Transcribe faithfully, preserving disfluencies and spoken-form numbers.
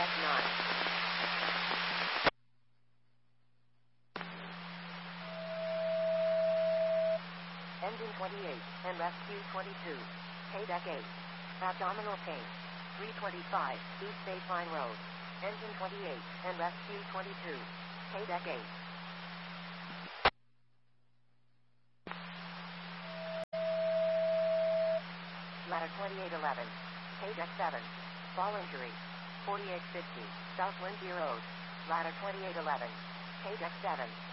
F nine. Engine twenty-eight, and rescue twenty-two. K-Deck eight. Abdominal pain. three twenty-five, East Baseline Road. Engine twenty-eight, and rescue twenty-two. K-Deck eight. Ladder twenty-eight eleven. K-Deck seven. Fall injury. forty-eight fifty, South Lindsay Road. Ladder twenty-eight eleven. K-Deck seven.